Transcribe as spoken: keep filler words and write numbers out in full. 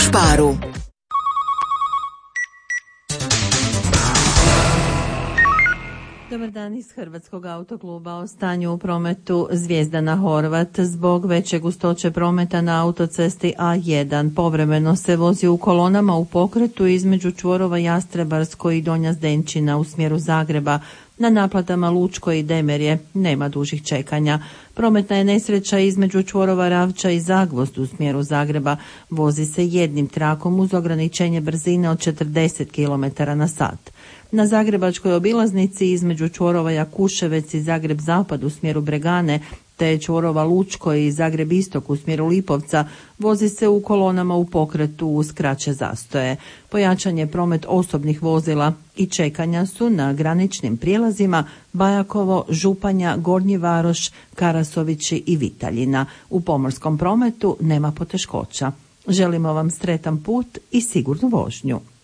Sparu. Dobar dan iz Hrvatskog autokluba. O stanju u prometu Zvijezdana Horvat. Zbog veće gustoće prometa na autocesti A jedan povremeno se vozi u kolonama u pokretu između čvorova Jastrebarsko i Donja Zdenčina u smjeru Zagreba. Na naplatama Lučko i Demerje nema dužih čekanja. Prometna je nesreća između čvorova Ravča i Zagvozd u smjeru Zagreba. Vozi se jednim trakom uz ograničenje brzine od četrdeset kilometara na sat. Na zagrebačkoj obilaznici između čvorova Jakuševec i Zagreb Zapad u smjeru Bregane te čvorova Lučko i Zagreb Istok u smjeru Lipovca vozi se u kolonama u pokretu uz kraće zastoje. Pojačan je promet osobnih vozila i čekanja su na graničnim prijelazima Bajakovo, Županja, Gornji Varoš, Karasovići i Vitaljina. U pomorskom prometu nema poteškoća. Želimo vam sretan put i sigurnu vožnju.